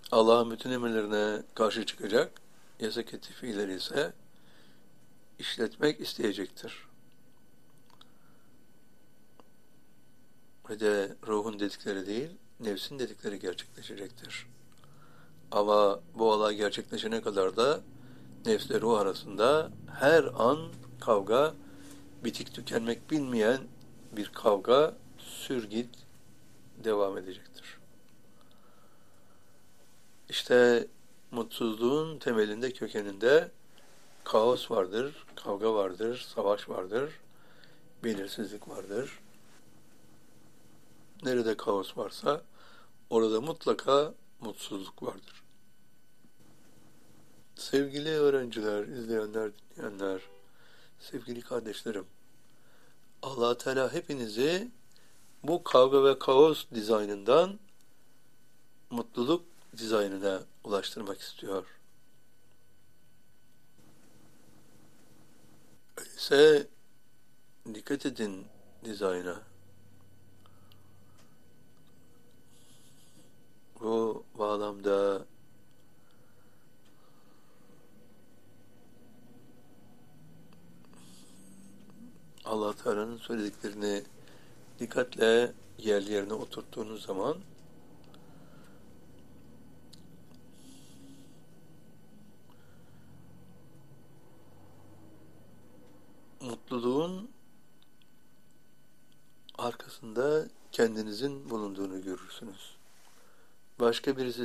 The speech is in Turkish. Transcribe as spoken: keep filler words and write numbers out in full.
Allah'ın bütün emirlerine karşı çıkacak, yasak ettiği fiilleri ise işletmek isteyecektir. Ve de ruhun dedikleri değil, nefsin dedikleri gerçekleşecektir. Ama bu olay gerçekleşene kadar da nefsle ruh arasında her an kavga, bitik tükenmek bilmeyen bir kavga sürgit devam edecektir. İşte mutsuzluğun temelinde, kökeninde kaos vardır, kavga vardır, savaş vardır, belirsizlik vardır. Nerede kaos varsa orada mutlaka mutsuzluk vardır. Sevgili öğrenciler, izleyenler, dinleyenler, sevgili kardeşlerim, Allah Teala hepinizi bu kavga ve kaos dizaynından mutluluk dizaynına ulaştırmak istiyor. Öyleyse dikkat edin dizayna. Bu bağlamda Allah Teala'nın söylediklerini dikkatle yerli yerine oturttuğunuz zaman mutluluğun arkasında kendinizin bulunduğunu görürsünüz. Başka birisi